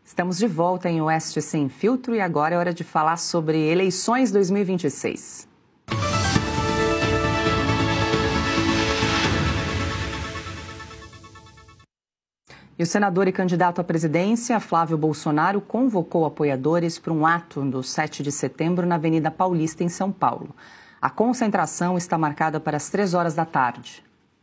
Estamos de volta em Oeste Sem Filtro e agora é hora de falar sobre eleições 2026. E o senador e candidato à presidência, Flávio Bolsonaro, convocou apoiadores para um ato no 7 de setembro na Avenida Paulista, em São Paulo. A concentração está marcada para as 3 horas da tarde.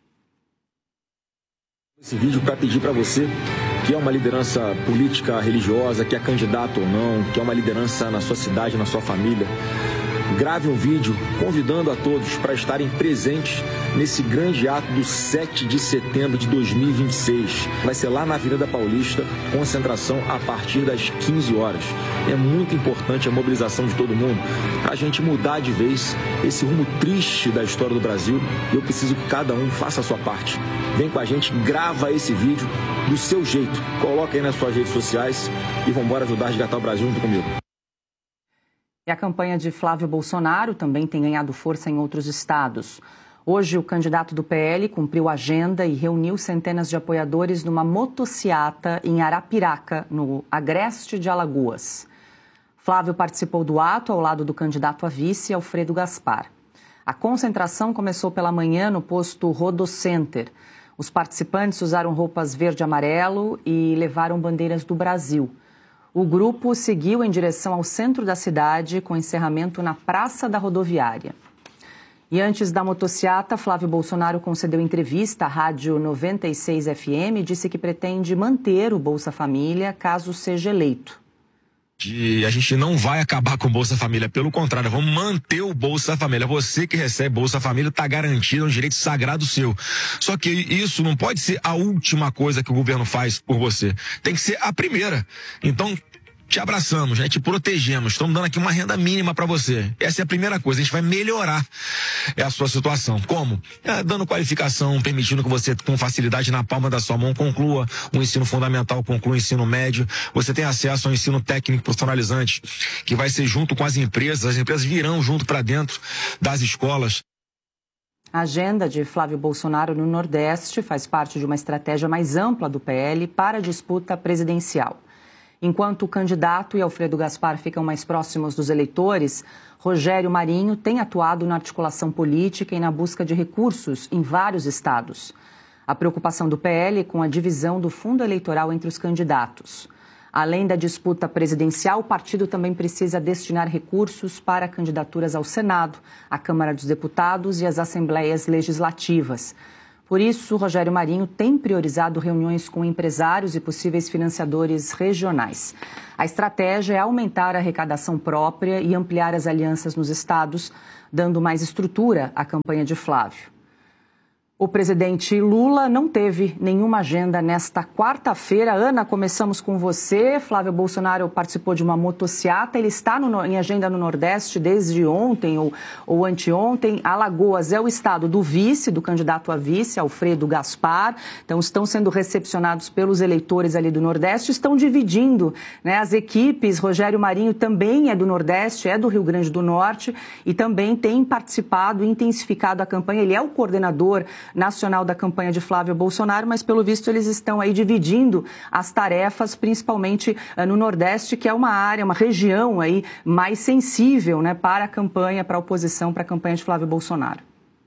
Esse vídeo para pedir para você que é uma liderança política, religiosa, que é candidato ou não, que é uma liderança na sua cidade, na sua família, grave um vídeo convidando a todos para estarem presentes nesse grande ato do 7 de setembro de 2026. Vai ser lá na Avenida Paulista, concentração a partir das 15 horas. É muito importante a mobilização de todo mundo para a gente mudar de vez esse rumo triste da história do Brasil. E eu preciso que cada um faça a sua parte. Vem com a gente, grava esse vídeo do seu jeito, coloca aí nas suas redes sociais e vamos embora ajudar a resgatar o Brasil junto comigo. E a campanha de Flávio Bolsonaro também tem ganhado força em outros estados. Hoje, o candidato do PL cumpriu a agenda e reuniu centenas de apoiadores numa motociata em Arapiraca, no agreste de Alagoas. Flávio participou do ato ao lado do candidato a vice, Alfredo Gaspar. A concentração começou pela manhã no posto Rodocenter. Os participantes usaram roupas verde e amarelo e levaram bandeiras do Brasil. O grupo seguiu em direção ao centro da cidade, com encerramento na Praça da Rodoviária. E antes da motociata, Flávio Bolsonaro concedeu entrevista à Rádio 96 FM e disse que pretende manter o Bolsa Família caso seja eleito. A gente não vai acabar com o Bolsa Família, pelo contrário, vamos manter o Bolsa Família. Você que recebe Bolsa Família está garantido, é um direito sagrado seu. Só que isso não pode ser a última coisa que o governo faz por você. Tem que ser a primeira. Então, te abraçamos, né? Te protegemos, estamos dando aqui uma renda mínima para você. Essa é a primeira coisa, a gente vai melhorar a sua situação. Como? Dando qualificação, permitindo que você, com facilidade na palma da sua mão, conclua o ensino fundamental, conclua o ensino médio. Você tem acesso ao ensino técnico profissionalizante, que vai ser junto com as empresas virão junto para dentro das escolas. A agenda de Flávio Bolsonaro no Nordeste faz parte de uma estratégia mais ampla do PL para a disputa presidencial. Enquanto o candidato e Alfredo Gaspar ficam mais próximos dos eleitores, Rogério Marinho tem atuado na articulação política e na busca de recursos em vários estados. A preocupação do PL é com a divisão do fundo eleitoral entre os candidatos. Além da disputa presidencial, o partido também precisa destinar recursos para candidaturas ao Senado, à Câmara dos Deputados e às Assembleias Legislativas. Por isso, Rogério Marinho tem priorizado reuniões com empresários e possíveis financiadores regionais. A estratégia é aumentar a arrecadação própria e ampliar as alianças nos estados, dando mais estrutura à campanha de Flávio. O presidente Lula não teve nenhuma agenda nesta quarta-feira. Ana, começamos com você. Flávio Bolsonaro participou de uma motociata. Ele está em agenda no Nordeste desde ontem ou anteontem. Alagoas é o estado do vice, do candidato a vice, Alfredo Gaspar. Então, estão sendo recepcionados pelos eleitores ali do Nordeste. Estão dividindo, né, as equipes. Rogério Marinho também é do Nordeste, é do Rio Grande do Norte e também tem participado e intensificado a campanha. Ele é o coordenador nacional da campanha de Flávio Bolsonaro, mas pelo visto eles estão aí dividindo as tarefas, principalmente no Nordeste, que é uma área, uma região aí mais sensível, né, para a campanha, para a oposição, para a campanha de Flávio Bolsonaro.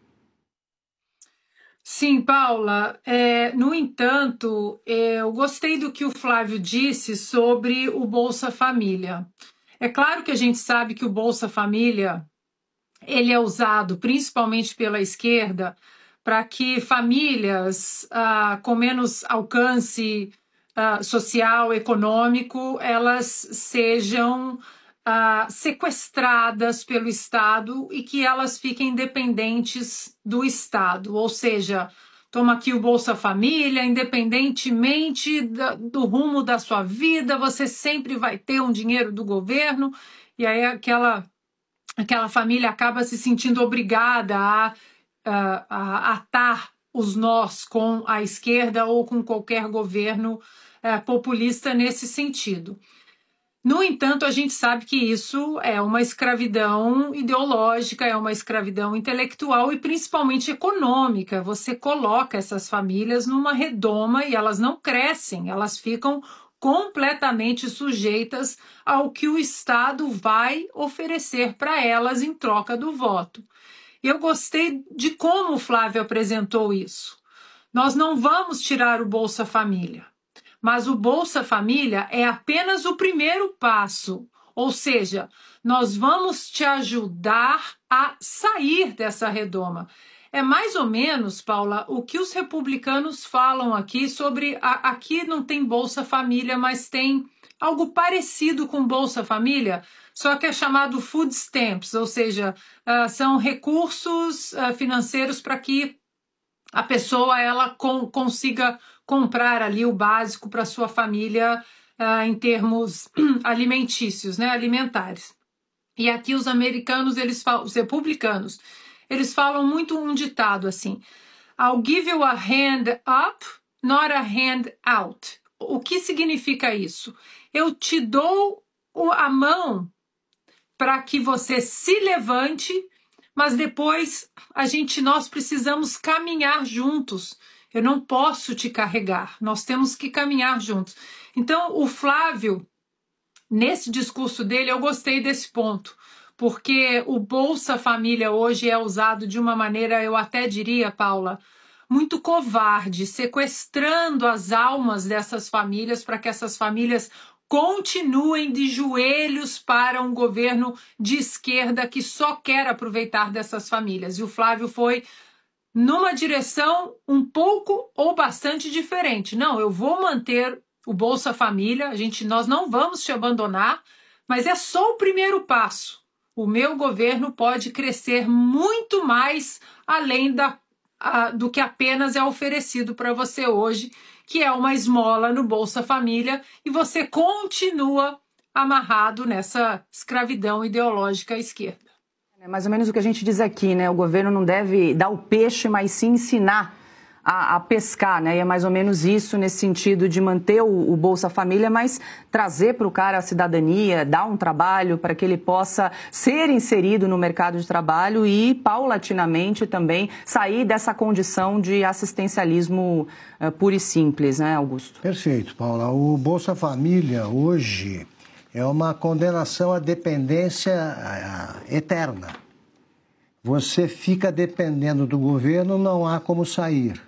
Sim, Paula. No entanto, eu gostei do que o Flávio disse sobre o Bolsa Família. É claro que a gente sabe que o Bolsa Família ele é usado principalmente pela esquerda para que famílias com menos alcance social, econômico, elas sejam sequestradas pelo Estado e que elas fiquem dependentes do Estado. Ou seja, toma aqui o Bolsa Família, independentemente do rumo da sua vida, você sempre vai ter um dinheiro do governo, e aí aquela família acaba se sentindo obrigada a atar os nós com a esquerda ou com qualquer governo populista nesse sentido. No entanto, a gente sabe que isso é uma escravidão ideológica, é uma escravidão intelectual e principalmente econômica. Você coloca essas famílias numa redoma e elas não crescem, elas ficam completamente sujeitas ao que o Estado vai oferecer para elas em troca do voto. Eu gostei de como o Flávio apresentou isso. Nós não vamos tirar o Bolsa Família, mas o Bolsa Família é apenas o primeiro passo, ou seja, nós vamos te ajudar a sair dessa redoma. É mais ou menos, Paula, o que os republicanos falam aqui sobre... Aqui não tem Bolsa Família, mas tem algo parecido com Bolsa Família, só que é chamado food stamps, ou seja, são recursos financeiros para que a pessoa ela consiga comprar ali o básico para sua família em termos alimentícios, né, alimentares. E aqui os americanos, os republicanos, eles falam muito um ditado assim: I'll give you a hand up, not a hand out. O que significa isso? Eu te dou a mão para que você se levante, mas depois nós precisamos caminhar juntos. Eu não posso te carregar, nós temos que caminhar juntos. Então, o Flávio, nesse discurso dele, eu gostei desse ponto, porque o Bolsa Família hoje é usado de uma maneira, eu até diria, Paula, muito covarde, sequestrando as almas dessas famílias para que essas famílias continuem de joelhos para um governo de esquerda que só quer aproveitar dessas famílias. E o Flávio foi numa direção um pouco ou bastante diferente. Não, eu vou manter o Bolsa Família, nós não vamos te abandonar, mas é só o primeiro passo. O meu governo pode crescer muito mais além do que apenas é oferecido para você hoje, que é uma esmola no Bolsa Família, e você continua amarrado nessa escravidão ideológica à esquerda. É mais ou menos o que a gente diz aqui, né? O governo não deve dar o peixe, mas sim ensinar a pescar, né? E é mais ou menos isso nesse sentido de manter o Bolsa Família, mas trazer para o cara a cidadania, dar um trabalho para que ele possa ser inserido no mercado de trabalho e, paulatinamente, também sair dessa condição de assistencialismo puro e simples, né, Augusto? Perfeito, Paula. O Bolsa Família, hoje, é uma condenação à dependência eterna. Você fica dependendo do governo, não há como sair.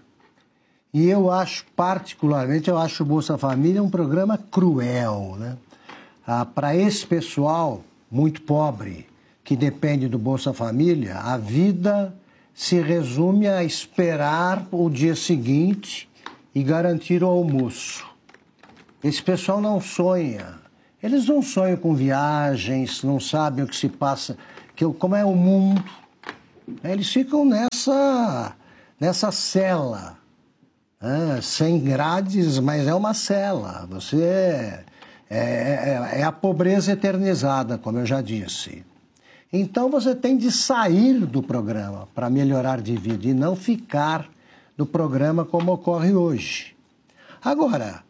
E eu acho, particularmente, o Bolsa Família um programa cruel, né? Para esse pessoal muito pobre, que depende do Bolsa Família, a vida se resume a esperar o dia seguinte e garantir o almoço. Esse pessoal não sonha. Eles não sonham com viagens, não sabem o que se passa, como é o mundo. Eles ficam nessa cela. Sem grades, mas é uma cela. Você é a pobreza eternizada, como eu já disse. Então você tem de sair do programa para melhorar de vida e não ficar no programa como ocorre hoje. Agora,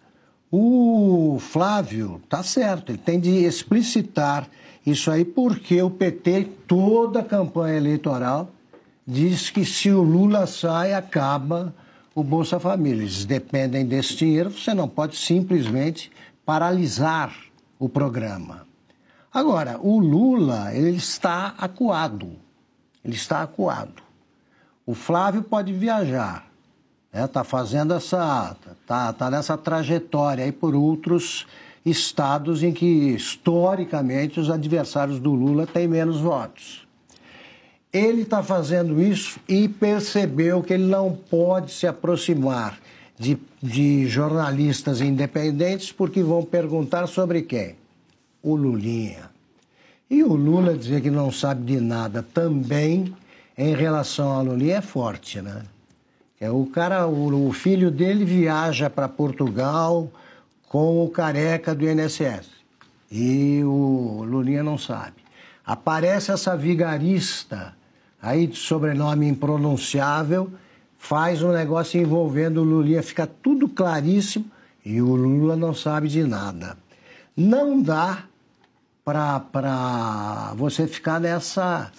o Flávio está certo, ele tem de explicitar isso aí porque o PT, toda a campanha eleitoral, diz que se o Lula sai, acaba o Bolsa Família. Eles dependem desse dinheiro, você não pode simplesmente paralisar o programa. Agora, o Lula, ele está acuado. Ele está acuado. O Flávio pode viajar, está fazendo tá nessa trajetória aí por outros estados em que, historicamente, os adversários do Lula têm menos votos. Ele está fazendo isso e percebeu que ele não pode se aproximar de jornalistas independentes porque vão perguntar sobre quem? O Lulinha. E o Lula dizer que não sabe de nada também em relação ao Lulinha é forte, né? O filho dele viaja para Portugal com o careca do INSS e o Lulinha não sabe. Aparece essa vigarista aí de sobrenome impronunciável, faz um negócio envolvendo o Lulinha, fica tudo claríssimo e o Lula não sabe de nada. Não dá para você ficar nessa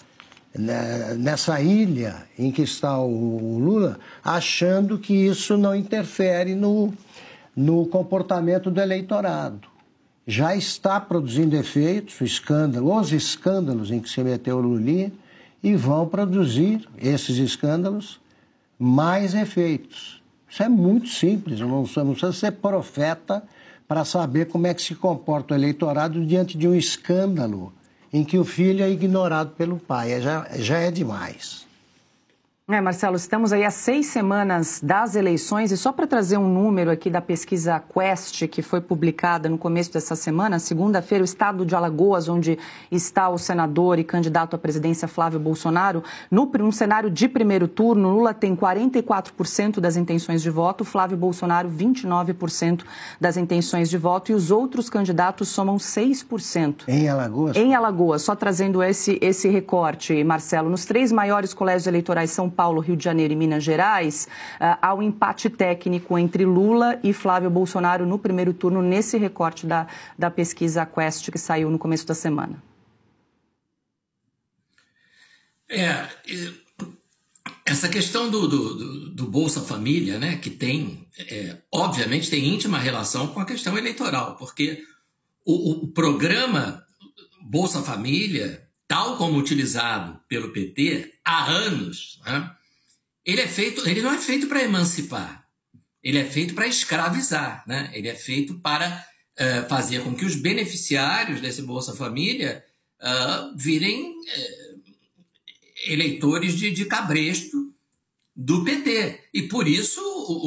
ilha em que está o Lula, achando que isso não interfere no comportamento do eleitorado. Já está produzindo efeitos, os escândalos em que se meteu o Lulinha, e vão produzir, esses escândalos, mais efeitos. Isso é muito simples, não precisa ser profeta para saber como é que se comporta o eleitorado diante de um escândalo em que o filho é ignorado pelo pai. Já é demais. Marcelo, estamos aí há 6 semanas das eleições e só para trazer um número aqui da pesquisa Quest, que foi publicada no começo dessa semana, segunda-feira, o estado de Alagoas, onde está o senador e candidato à presidência Flávio Bolsonaro, num cenário de primeiro turno, Lula tem 44% das intenções de voto, Flávio Bolsonaro 29% das intenções de voto e os outros candidatos somam 6%. Em Alagoas? Em Alagoas, só trazendo esse recorte, Marcelo, nos 3 maiores colégios eleitorais, São Paulo, Rio de Janeiro e Minas Gerais, há um empate técnico entre Lula e Flávio Bolsonaro no primeiro turno, nesse recorte da pesquisa Quest que saiu no começo da semana. Essa questão do Bolsa Família, né, que tem, obviamente, tem íntima relação com a questão eleitoral, porque o programa Bolsa Família, tal como utilizado pelo PT há anos, né, ele não é feito para emancipar, ele é feito para escravizar, né? Ele é feito para fazer com que os beneficiários desse Bolsa Família virem eleitores de cabresto do PT. E por isso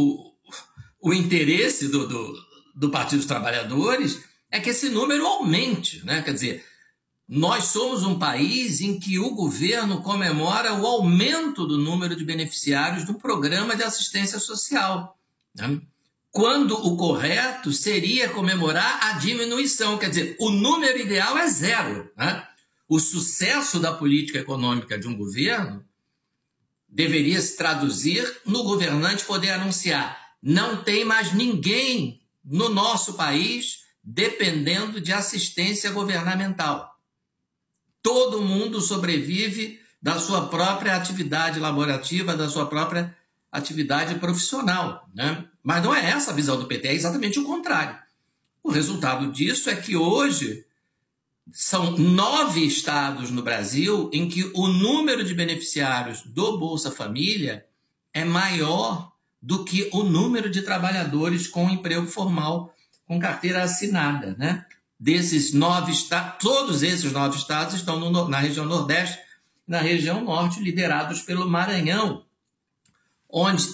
o interesse do Partido dos Trabalhadores é que esse número aumente, né? Quer dizer, nós somos um país em que o governo comemora o aumento do número de beneficiários do programa de assistência social, né? Quando o correto seria comemorar a diminuição. Quer dizer, o número ideal é 0, né? O sucesso da política econômica de um governo deveria se traduzir no governante poder anunciar: não tem mais ninguém no nosso país dependendo de assistência governamental. Todo mundo sobrevive da sua própria atividade laborativa, da sua própria atividade profissional, né? Mas não é essa a visão do PT, é exatamente o contrário. O resultado disso é que hoje são 9 estados no Brasil em que o número de beneficiários do Bolsa Família é maior do que o número de trabalhadores com emprego formal, com carteira assinada, né? Desses 9 estados, todos esses 9 estados estão na região Nordeste, na região Norte, liderados pelo Maranhão, onde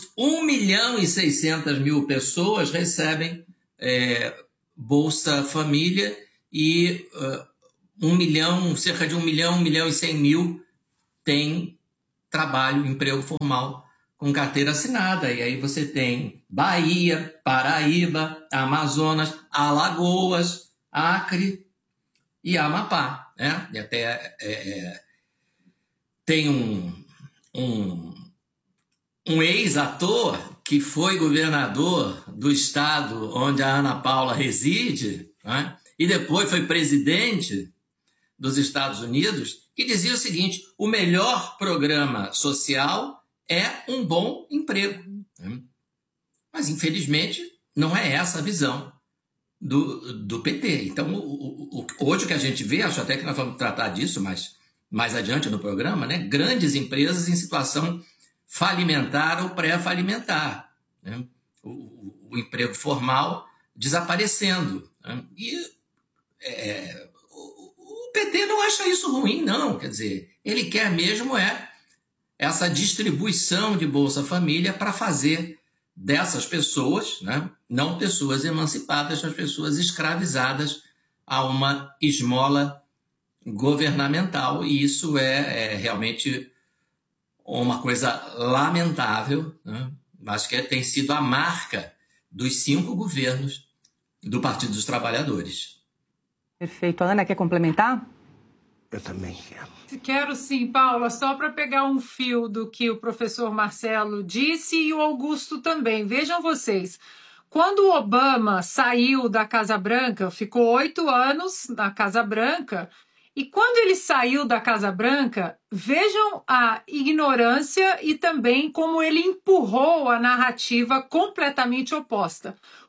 1.600.000 pessoas recebem Bolsa Família e cerca de 1.100.000 têm trabalho, emprego formal com carteira assinada. E aí você tem Bahia, Paraíba, Amazonas, Alagoas, Acre e Amapá, né? E até tem um ex-ator que foi governador do estado onde a Ana Paula reside, né? E depois foi presidente dos Estados Unidos, que dizia o seguinte: o melhor programa social é um bom emprego, né? Mas, infelizmente, não é essa a visão do PT. Então, hoje o que a gente vê, acho até que nós vamos tratar disso mais adiante no programa, né? Grandes empresas em situação falimentar ou pré-falimentar, né? O emprego formal desaparecendo, né? E o PT não acha isso ruim, não. Quer dizer, ele quer mesmo essa distribuição de Bolsa Família para fazer dessas pessoas, né, não pessoas emancipadas, mas pessoas escravizadas a uma esmola governamental. E isso é realmente uma coisa lamentável, né? Acho que tem sido a marca dos 5 governos do Partido dos Trabalhadores. Perfeito. A Ana, quer complementar? Eu também quero. Quero sim, Paula, só para pegar um fio do que o professor Marcelo disse e o Augusto também. Vejam vocês, quando o Obama saiu da Casa Branca, ficou 8 anos na Casa Branca, e quando ele saiu da Casa Branca, vejam a ignorância e também como ele empurrou a narrativa completamente oposta.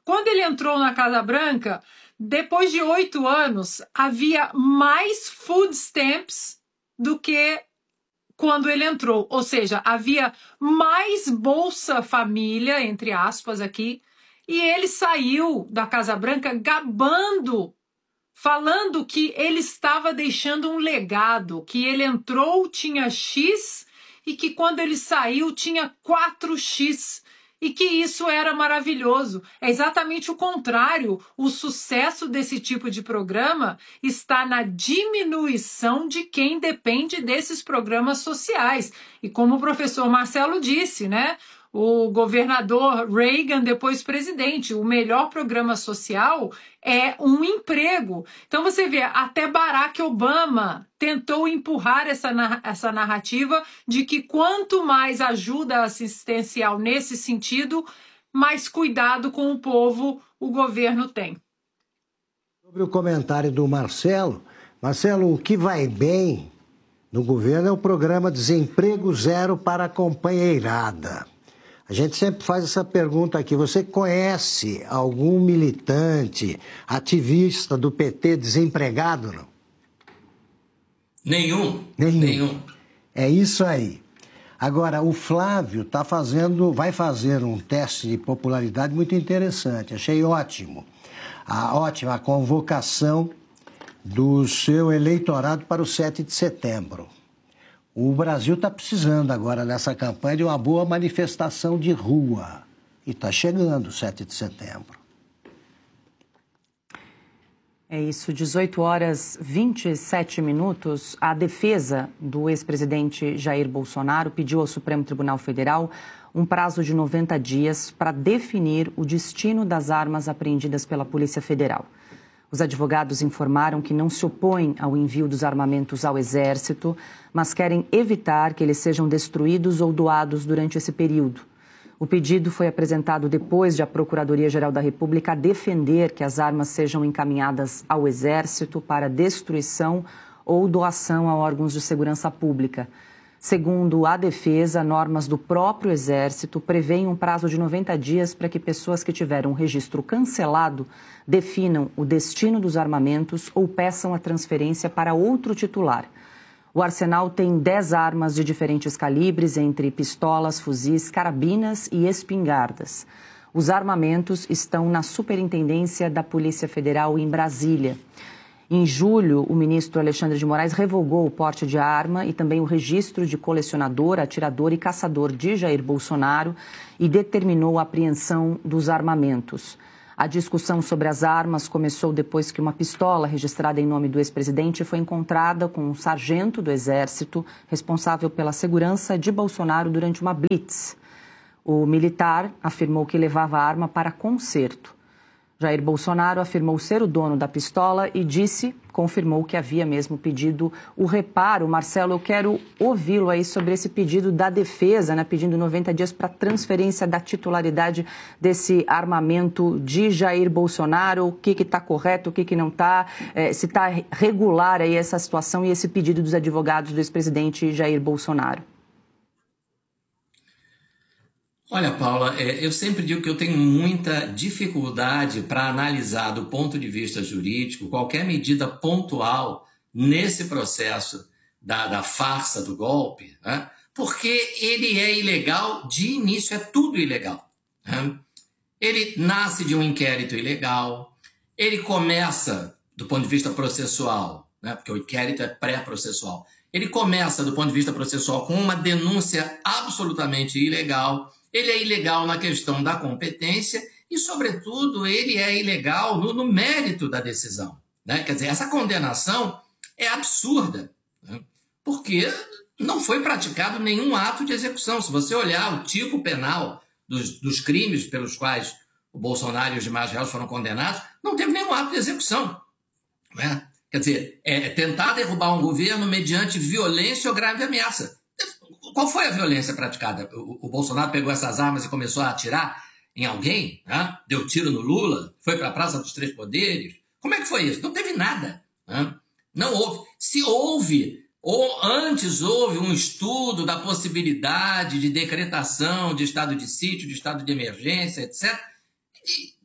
quando ele entrou na Casa Branca, depois de 8 anos, havia mais food stamps do que quando ele entrou. Ou seja, havia mais Bolsa Família, entre aspas aqui, e ele saiu da Casa Branca gabando, falando que ele estava deixando um legado, que ele entrou, tinha X, e que quando ele saiu tinha 4X, e que isso era maravilhoso. É exatamente o contrário. O sucesso desse tipo de programa está na diminuição de quem depende desses programas sociais. E como o professor Marcelo disse, né? O governador Reagan, depois presidente, o melhor programa social é um emprego. Então você vê, até Barack Obama tentou empurrar essa narrativa de que quanto mais ajuda assistencial nesse sentido, mais cuidado com o povo o governo tem. Sobre o comentário do Marcelo, o que vai bem no governo é o programa Desemprego Zero para a Companheirada. A gente sempre faz essa pergunta aqui. Você conhece algum militante, ativista do PT desempregado, não? Nenhum. É isso aí. Agora, o Flávio vai fazer um teste de popularidade muito interessante. Achei ótimo. Ótima a convocação do seu eleitorado para o 7 de setembro. O Brasil está precisando agora nessa campanha de uma boa manifestação de rua. E está chegando o 7 de setembro. É isso, 18h27. A defesa do ex-presidente Jair Bolsonaro pediu ao Supremo Tribunal Federal um prazo de 90 dias para definir o destino das armas apreendidas pela Polícia Federal. Os advogados informaram que não se opõem ao envio dos armamentos ao Exército, mas querem evitar que eles sejam destruídos ou doados durante esse período. O pedido foi apresentado depois de a Procuradoria-Geral da República defender que as armas sejam encaminhadas ao Exército para destruição ou doação a órgãos de segurança pública. Segundo a defesa, normas do próprio Exército prevêem um prazo de 90 dias para que pessoas que tiveram o registro cancelado definam o destino dos armamentos ou peçam a transferência para outro titular. O arsenal tem 10 armas de diferentes calibres, entre pistolas, fuzis, carabinas e espingardas. Os armamentos estão na Superintendência da Polícia Federal em Brasília. Em julho, o ministro Alexandre de Moraes revogou o porte de arma e também o registro de colecionador, atirador e caçador de Jair Bolsonaro e determinou a apreensão dos armamentos. A discussão sobre as armas começou depois que uma pistola registrada em nome do ex-presidente foi encontrada com um sargento do Exército responsável pela segurança de Bolsonaro durante uma blitz. O militar afirmou que levava a arma para conserto. Jair Bolsonaro afirmou ser o dono da pistola e confirmou que havia mesmo pedido o reparo. Marcelo, eu quero ouvi-lo aí sobre esse pedido da defesa, né, pedindo 90 dias para transferência da titularidade desse armamento de Jair Bolsonaro. O que está correto, o que não está, se está regular aí essa situação e esse pedido dos advogados do ex-presidente Jair Bolsonaro. Olha, Paula, eu sempre digo que eu tenho muita dificuldade para analisar do ponto de vista jurídico qualquer medida pontual nesse processo da farsa do golpe, né? Porque ele é ilegal de início, é tudo ilegal, né? Ele nasce de um inquérito ilegal, ele começa do ponto de vista processual, né? Porque o inquérito é pré-processual, ele começa do ponto de vista processual com uma denúncia absolutamente ilegal. Ele é ilegal na questão da competência e, sobretudo, ele é ilegal no mérito da decisão, né? Quer dizer, essa condenação é absurda, né? Porque não foi praticado nenhum ato de execução. Se você olhar o tipo penal dos crimes pelos quais o Bolsonaro e os demais réus foram condenados, não teve nenhum ato de execução, né? Quer dizer, tentar derrubar um governo mediante violência ou grave ameaça. Qual foi a violência praticada? O Bolsonaro pegou essas armas e começou a atirar em alguém, né? Deu tiro no Lula, foi para a Praça dos Três Poderes. Como é que foi isso? Não teve nada, né? Não houve. Se houve, ou antes houve um estudo da possibilidade de decretação de estado de sítio, de estado de emergência, etc. E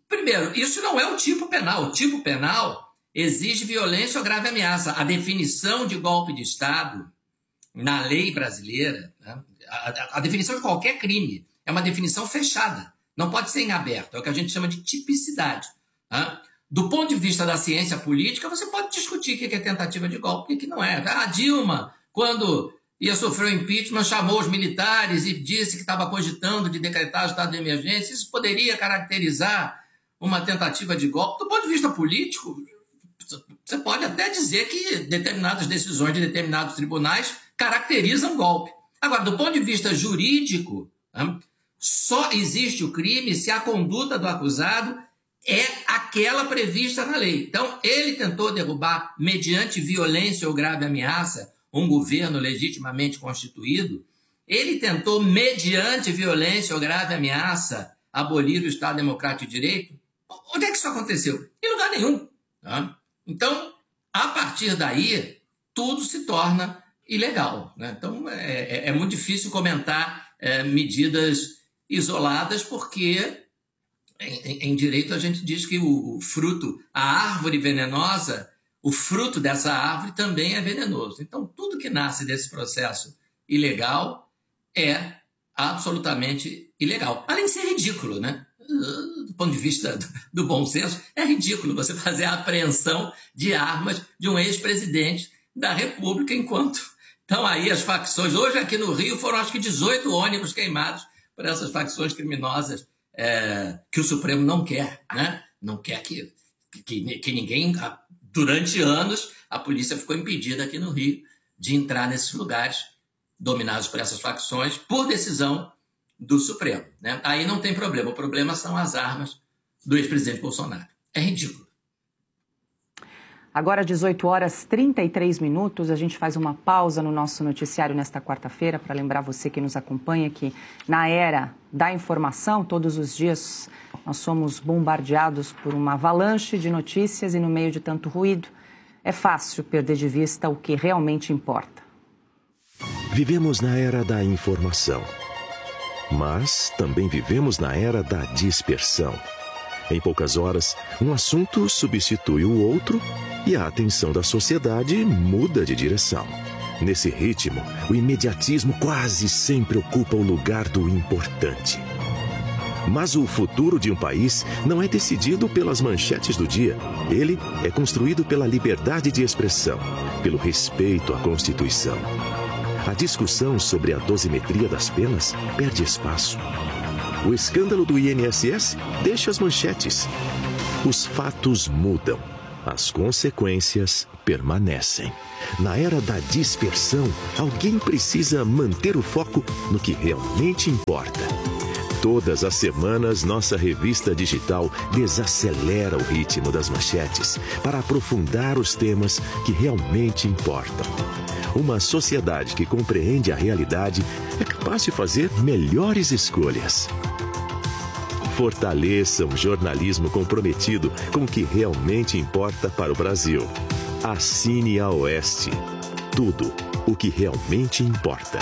Primeiro, isso não é o tipo penal. O tipo penal exige violência ou grave ameaça. A definição de golpe de Estado na lei brasileira, né, a definição de qualquer crime é uma definição fechada. Não pode ser em aberto. É o que a gente chama de tipicidade. Né? Do ponto de vista da ciência política, você pode discutir o que é tentativa de golpe e o que não é. A Dilma, quando ia sofrer o impeachment, chamou os militares e disse que estava cogitando de decretar o estado de emergência. Isso poderia caracterizar uma tentativa de golpe. Do ponto de vista político, você pode até dizer que determinadas decisões de determinados tribunais caracterizam golpe. Agora, do ponto de vista jurídico, né, só existe o crime se a conduta do acusado é aquela prevista na lei. Então, ele tentou derrubar, mediante violência ou grave ameaça, um governo legitimamente constituído. Ele tentou, mediante violência ou grave ameaça, abolir o Estado Democrático de Direito. Onde é que isso aconteceu? Em lugar nenhum. Tá? Então, a partir daí, tudo se torna ilegal. Né? Então, é muito difícil comentar medidas isoladas, porque em direito a gente diz que o fruto, a árvore venenosa, o fruto dessa árvore também é venenoso. Então, tudo que nasce desse processo ilegal é absolutamente ilegal. Além de ser ridículo, né? Do ponto de vista do bom senso, é ridículo você fazer a apreensão de armas de um ex-presidente da República enquanto estão aí as facções. Hoje aqui no Rio foram acho que 18 ônibus queimados por essas facções criminosas que o Supremo não quer, né? Não quer que ninguém... Durante anos, a polícia ficou impedida aqui no Rio de entrar nesses lugares dominados por essas facções por decisão do Supremo. Né? Aí não tem problema. O problema são as armas do ex-presidente Bolsonaro. É ridículo. Agora, 18 horas 33 minutos, a gente faz uma pausa no nosso noticiário nesta quarta-feira para lembrar você que nos acompanha que na era da informação, todos os dias nós somos bombardeados por uma avalanche de notícias e no meio de tanto ruído, é fácil perder de vista o que realmente importa. Vivemos na era da informação, mas também vivemos na era da dispersão. Em poucas horas, um assunto substitui o outro e a atenção da sociedade muda de direção. Nesse ritmo, o imediatismo quase sempre ocupa o lugar do importante. Mas o futuro de um país não é decidido pelas manchetes do dia. Ele é construído pela liberdade de expressão, pelo respeito à Constituição. A discussão sobre a dosimetria das penas perde espaço. O escândalo do INSS deixa as manchetes. Os fatos mudam. As consequências permanecem. Na era da dispersão, alguém precisa manter o foco no que realmente importa. Todas as semanas, nossa revista digital desacelera o ritmo das manchetes para aprofundar os temas que realmente importam. Uma sociedade que compreende a realidade é capaz de fazer melhores escolhas. Fortaleça um jornalismo comprometido com o que realmente importa para o Brasil. Assine a Oeste. Tudo o que realmente importa.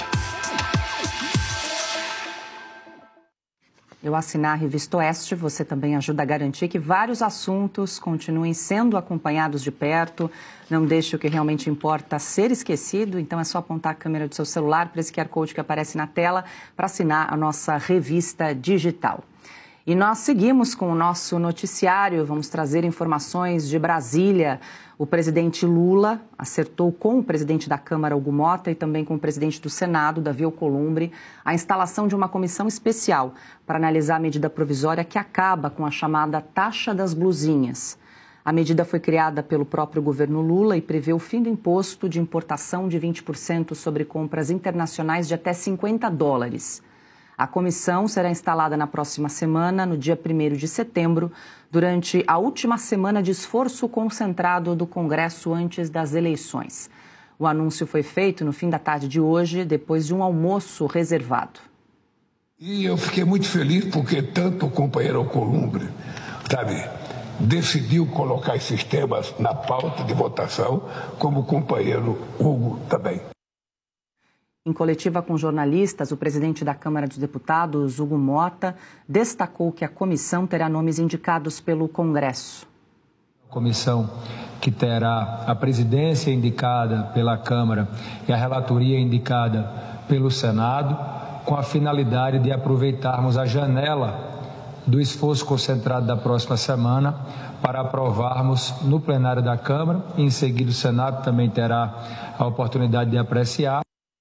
Eu assinar a Revista Oeste, você também ajuda a garantir que vários assuntos continuem sendo acompanhados de perto. Não deixe o que realmente importa ser esquecido. Então é só apontar a câmera do seu celular para esse QR Code que aparece na tela para assinar a nossa revista digital. E nós seguimos com o nosso noticiário, vamos trazer informações de Brasília. O presidente Lula acertou com o presidente da Câmara, Hugo Mota, e também com o presidente do Senado, Davi Alcolumbre, a instalação de uma comissão especial para analisar a medida provisória que acaba com a chamada taxa das blusinhas. A medida foi criada pelo próprio governo Lula e prevê o fim do imposto de importação de 20% sobre compras internacionais de até $50. A comissão será instalada na próxima semana, no dia 1º de setembro, durante a última semana de esforço concentrado do Congresso antes das eleições. O anúncio foi feito no fim da tarde de hoje, depois de um almoço reservado. E eu fiquei muito feliz porque tanto o companheiro Alcolumbre, decidiu colocar esses temas na pauta de votação, como o companheiro Hugo também. Em coletiva com jornalistas, o presidente da Câmara dos Deputados, Hugo Mota, destacou que a comissão terá nomes indicados pelo Congresso. A comissão que terá a presidência indicada pela Câmara e a relatoria indicada pelo Senado, com a finalidade de aproveitarmos a janela do esforço concentrado da próxima semana para aprovarmos no plenário da Câmara. Em seguida, o Senado também terá a oportunidade de apreciar.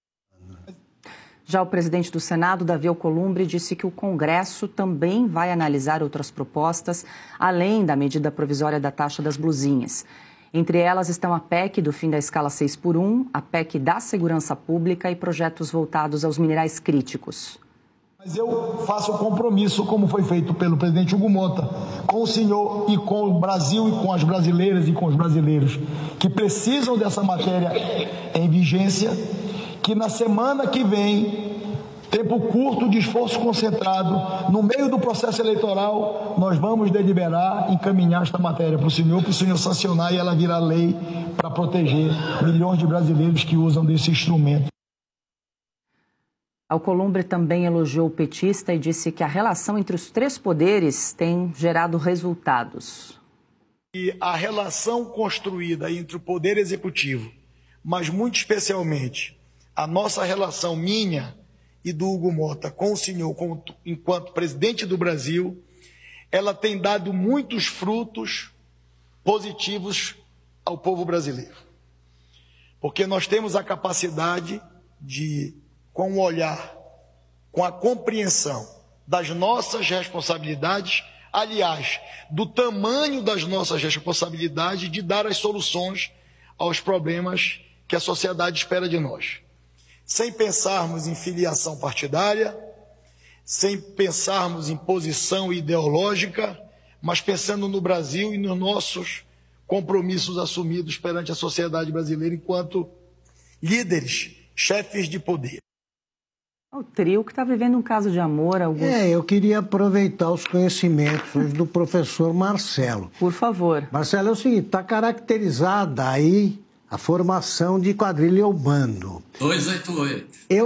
Já o presidente do Senado, Davi Alcolumbre, disse que o Congresso também vai analisar outras propostas, além da medida provisória da taxa das blusinhas. Entre elas estão a PEC do fim da escala 6x1, a PEC da segurança pública e projetos voltados aos minerais críticos. Mas eu faço o compromisso, como foi feito pelo presidente Hugo Mota, com o senhor e com o Brasil e com as brasileiras e com os brasileiros que precisam dessa matéria em vigência, que na semana que vem, tempo curto de esforço concentrado, no meio do processo eleitoral, nós vamos deliberar, encaminhar esta matéria para o senhor sancionar e ela virar lei para proteger milhões de brasileiros que usam desse instrumento. Alcolumbre também elogiou o petista e disse que a relação entre os três poderes tem gerado resultados. E a relação construída entre o Poder Executivo, mas muito especialmente a nossa relação minha e do Hugo Mota com o senhor enquanto presidente do Brasil, ela tem dado muitos frutos positivos ao povo brasileiro. Porque nós temos a capacidade de, com o olhar, com a compreensão das nossas responsabilidades, aliás, do tamanho das nossas responsabilidades, de dar as soluções aos problemas que a sociedade espera de nós. Sem pensarmos em filiação partidária, sem pensarmos em posição ideológica, mas pensando no Brasil e nos nossos compromissos assumidos perante a sociedade brasileira enquanto líderes, chefes de poder. O trio que está vivendo um caso de amor, Augusto. Eu queria aproveitar os conhecimentos hoje do professor Marcelo. Por favor. Marcelo, é o seguinte, está caracterizada aí a formação de quadrilha ou bando. 288.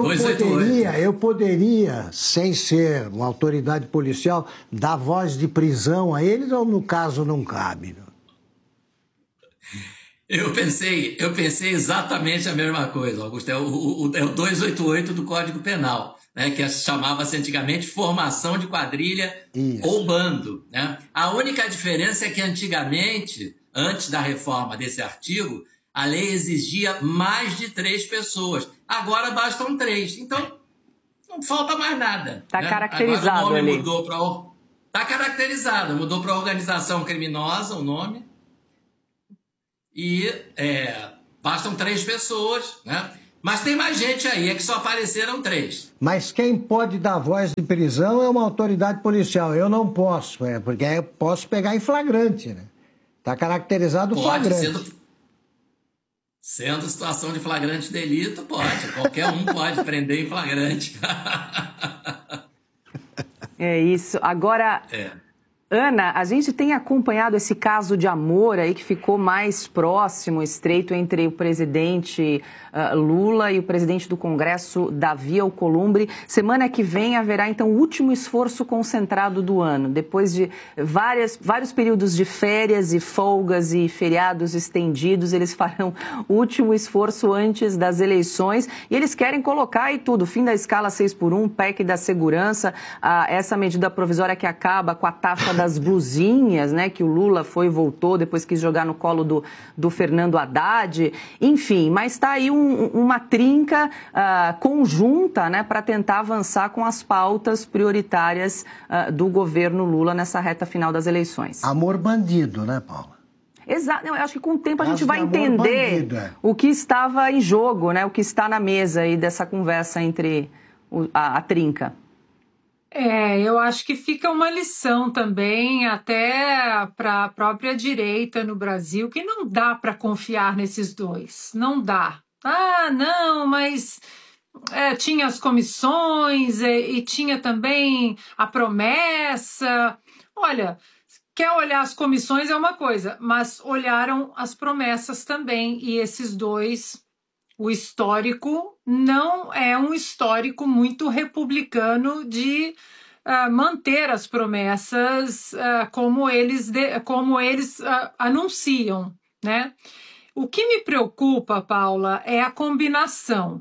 Eu poderia, sem ser uma autoridade policial, dar voz de prisão a eles ou no caso não cabe? Eu pensei exatamente a mesma coisa, Augusto. É o 288 do Código Penal, né, que chamava-se antigamente formação de quadrilha ou bando. Né? A única diferença é que antigamente, antes da reforma desse artigo, a lei exigia mais de 3 pessoas. Agora bastam 3. Então, não falta mais nada. Está caracterizado. Agora o nome ali. mudou para... Está caracterizado. Mudou para organização criminosa o nome. E bastam 3 pessoas, né? Mas tem mais gente aí, é que só apareceram 3. Mas quem pode dar voz de prisão é uma autoridade policial. Eu não posso, porque eu posso pegar em flagrante, né? Está caracterizado flagrante. Sendo situação de flagrante delito, pode. Qualquer um pode prender em flagrante. É isso. Agora... Ana, a gente tem acompanhado esse caso de amor aí que ficou mais próximo, estreito entre o presidente Lula e o presidente do Congresso, Davi Alcolumbre. Semana que vem haverá, então, o último esforço concentrado do ano. Depois de vários períodos de férias e folgas e feriados estendidos, eles farão o último esforço antes das eleições. E eles querem colocar aí tudo, fim da escala 6x1, PEC da segurança, essa medida provisória que acaba com a taxa das blusinhas, né, que o Lula foi e voltou, depois quis jogar no colo do Fernando Haddad, enfim, mas está aí uma trinca conjunta, né, para tentar avançar com as pautas prioritárias do governo Lula nessa reta final das eleições. Amor bandido, né, Paula? Exato, eu acho que com o tempo a gente vai entender o que estava em jogo, né, o que está na mesa aí dessa conversa entre a trinca. Eu acho que fica uma lição também até para a própria direita no Brasil, que não dá para confiar nesses dois, não dá. Não, mas tinha as comissões e tinha também a promessa. Olha, quer olhar as comissões é uma coisa, mas olharam as promessas também, e esses dois o histórico não é um histórico muito republicano de manter as promessas como eles anunciam, né? O que me preocupa, Paula, é a combinação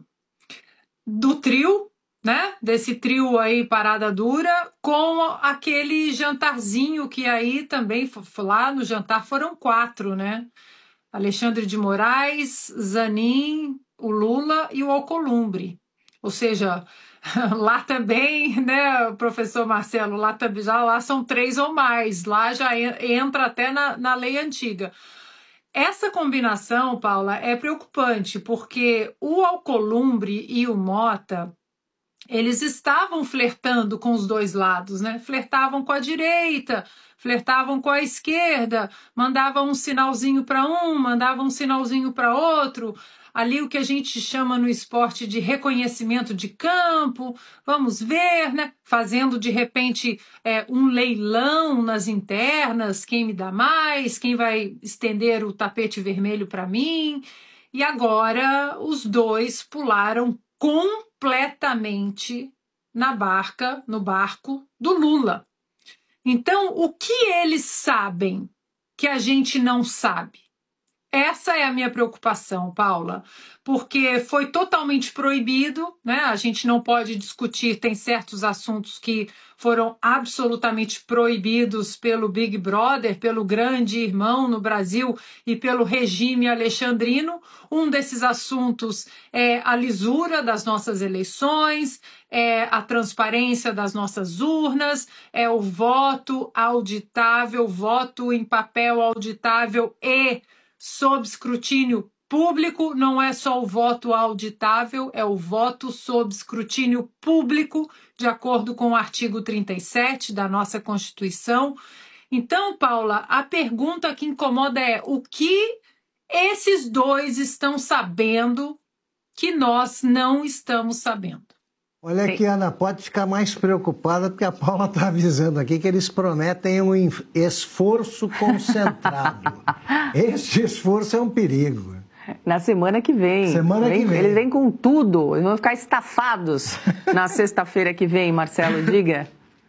do trio, né? Desse trio aí parada dura, com aquele jantarzinho que aí também, lá no jantar foram 4, né? Alexandre de Moraes, Zanin, o Lula e o Alcolumbre. Ou seja, lá também, né, professor Marcelo, lá são 3 ou mais, lá já entra até na lei antiga. Essa combinação, Paula, é preocupante, porque o Alcolumbre e o Mota, eles estavam flertando com os dois lados, né? Flertavam com a direita, flertavam com a esquerda, mandavam um sinalzinho para um, mandavam um sinalzinho para outro. Ali o que a gente chama no esporte de reconhecimento de campo, vamos ver, né? Fazendo de repente um leilão nas internas, quem me dá mais, quem vai estender o tapete vermelho para mim. E agora os dois pularam completamente no barco do Lula. Então, o que eles sabem que a gente não sabe? Essa é a minha preocupação, Paula, porque foi totalmente proibido, né? A gente não pode discutir, tem certos assuntos que foram absolutamente proibidos pelo Big Brother, pelo grande irmão no Brasil e pelo regime alexandrino. Um desses assuntos é a lisura das nossas eleições, é a transparência das nossas urnas, é o voto auditável, voto em papel auditável e sob escrutínio público. Não é só o voto auditável, é o voto sob escrutínio público, de acordo com o artigo 37 da nossa Constituição. Então, Paula, a pergunta que incomoda é o que esses dois estão sabendo que nós não estamos sabendo? Olha aqui, Ana, pode ficar mais preocupada, porque a Paula está avisando aqui que eles prometem um esforço concentrado. Esse esforço é um perigo. Na semana que vem. Eles vêm com tudo, eles vão ficar estafados na sexta-feira que vem, Marcelo, diga.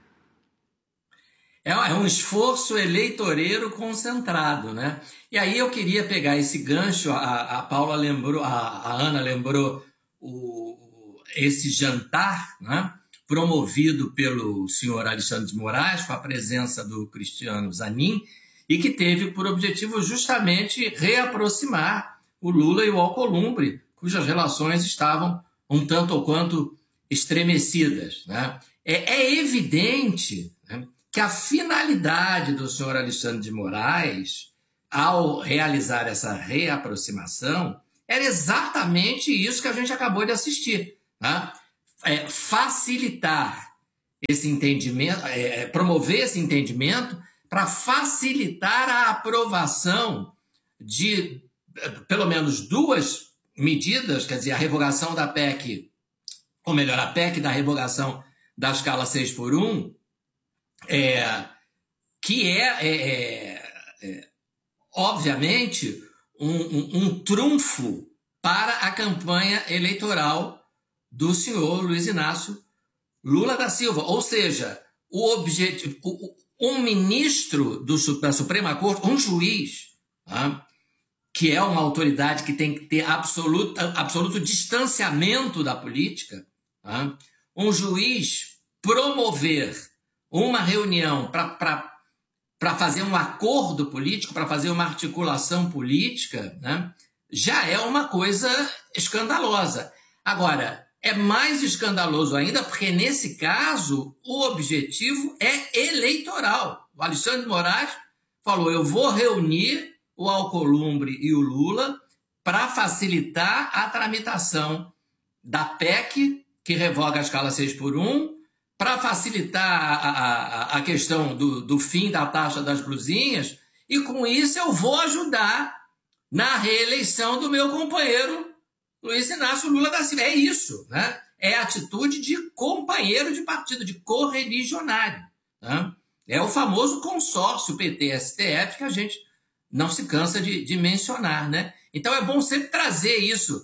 É um esforço eleitoreiro concentrado, né? E aí eu queria pegar esse gancho, a Paula lembrou, a Ana lembrou esse jantar, né, promovido pelo senhor Alexandre de Moraes, com a presença do Cristiano Zanin, e que teve por objetivo justamente reaproximar o Lula e o Alcolumbre, cujas relações estavam um tanto ou quanto estremecidas, né? É evidente, né, que a finalidade do senhor Alexandre de Moraes, ao realizar essa reaproximação, era exatamente isso que a gente acabou de assistir. Tá? Facilitar esse entendimento, promover esse entendimento para facilitar a aprovação de pelo menos 2 medidas, quer dizer, a revogação da PEC, ou melhor, a PEC da revogação da escala 6x1, que obviamente, um trunfo para a campanha eleitoral do senhor Luiz Inácio Lula da Silva. Ou seja, o objetivo, um ministro da Suprema Corte, um juiz, tá, que é uma autoridade que tem que ter absoluto distanciamento da política, tá, um juiz promover uma reunião para fazer um acordo político, para fazer uma articulação política, né, já é uma coisa escandalosa. Agora, é mais escandaloso ainda porque, nesse caso, o objetivo é eleitoral. O Alexandre de Moraes falou, eu vou reunir o Alcolumbre e o Lula para facilitar a tramitação da PEC, que revoga a escala 6x1, para facilitar a questão do fim da taxa das blusinhas, e com isso eu vou ajudar na reeleição do meu companheiro Luiz Inácio Lula da Silva. É isso, né? É a atitude de companheiro de partido, de correligionário, né? É o famoso consórcio PT-STF que a gente não se cansa de mencionar, né? Então é bom sempre trazer isso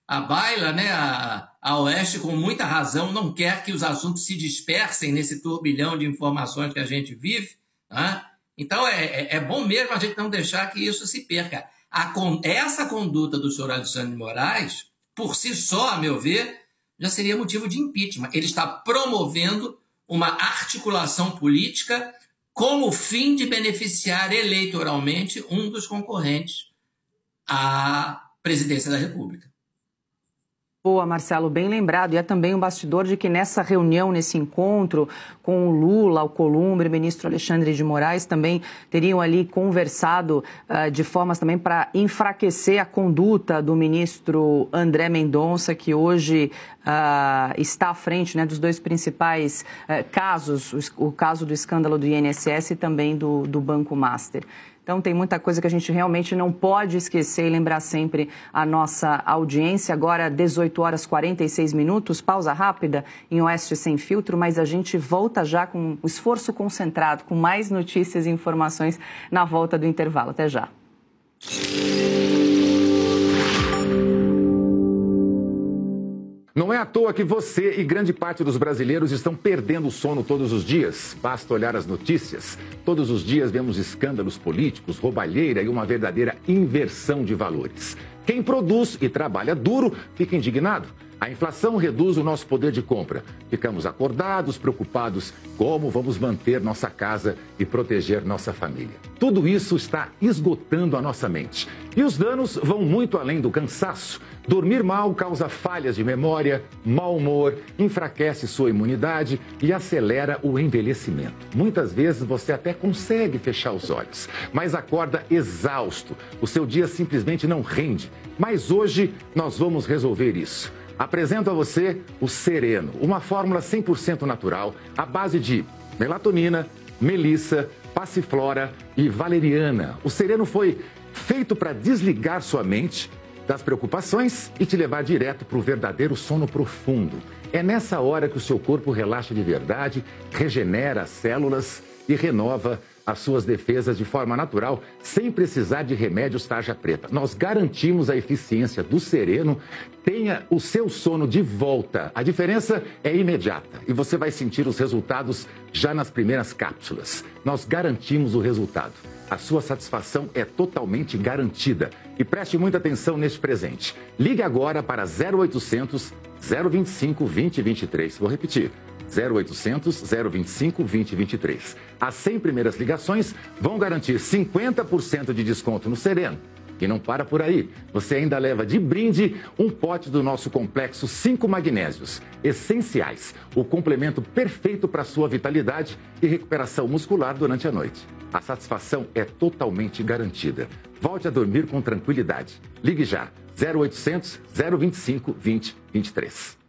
a baila, né, a Oeste, com muita razão, não quer que os assuntos se dispersem nesse turbilhão de informações que a gente vive. Né? Então, é bom mesmo a gente não deixar que isso se perca. Essa conduta do senhor Alexandre de Moraes, por si só, a meu ver, já seria motivo de impeachment. Ele está promovendo uma articulação política com o fim de beneficiar eleitoralmente um dos concorrentes à presidência da República. Boa, Marcelo, bem lembrado. E é também um bastidor de que nessa reunião, nesse encontro com o Lula, o Columbre, o ministro Alexandre de Moraes, também teriam ali conversado de formas também para enfraquecer a conduta do ministro André Mendonça, que hoje está à frente, né, dos dois principais casos, o caso do escândalo do INSS e também do Banco Master. Então, tem muita coisa que a gente realmente não pode esquecer e lembrar sempre a nossa audiência. Agora, 18h46, pausa rápida em Oeste Sem Filtro, mas a gente volta já com o esforço concentrado, com mais notícias e informações na volta do intervalo. Até já. Não é à toa que você e grande parte dos brasileiros estão perdendo o sono todos os dias. Basta olhar as notícias. Todos os dias vemos escândalos políticos, roubalheira e uma verdadeira inversão de valores. Quem produz e trabalha duro fica indignado. A inflação reduz o nosso poder de compra. Ficamos acordados, preocupados como vamos manter nossa casa e proteger nossa família. Tudo isso está esgotando a nossa mente. E os danos vão muito além do cansaço. Dormir mal causa falhas de memória, mau humor, enfraquece sua imunidade e acelera o envelhecimento. Muitas vezes você até consegue fechar os olhos, mas acorda exausto. O seu dia simplesmente não rende. Mas hoje nós vamos resolver isso. Apresento a você o Sereno, uma fórmula 100% natural à base de melatonina, melissa, passiflora e valeriana. O Sereno foi feito para desligar sua mente das preocupações e te levar direto para o verdadeiro sono profundo. É nessa hora que o seu corpo relaxa de verdade, regenera as células e renova as suas defesas de forma natural, sem precisar de remédios tarja preta. Nós garantimos a eficiência do Sereno. Tenha o seu sono de volta. A diferença é imediata e você vai sentir os resultados já nas primeiras cápsulas. Nós garantimos o resultado. A sua satisfação é totalmente garantida. E preste muita atenção neste presente. Ligue agora para 0800 025 2023. Vou repetir. 0800 025 2023. As 100 primeiras ligações vão garantir 50% de desconto no Sereno. E não para por aí. Você ainda leva de brinde um pote do nosso complexo 5 magnésios essenciais. O complemento perfeito para a sua vitalidade e recuperação muscular durante a noite. A satisfação é totalmente garantida. Volte a dormir com tranquilidade. Ligue já. 0800 025 2023.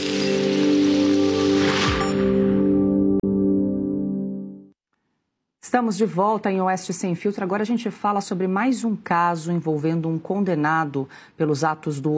Estamos de volta em Oeste Sem Filtro. Agora a gente fala sobre mais um caso envolvendo um condenado pelos atos do